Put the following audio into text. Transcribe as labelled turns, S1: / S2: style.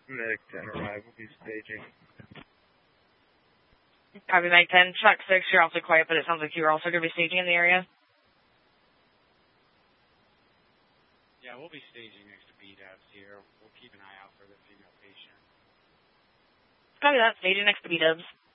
S1: Medic 10 arrive. We'll be staging.
S2: Copy, Meg 10. Chuck 6, you're also quiet, but it sounds like you're also going to be staging in the area.
S3: Yeah, we'll be staging next to B-Dubs here. We'll keep an eye out for the female patient.
S2: Copy that. Staging next to B-Dubs.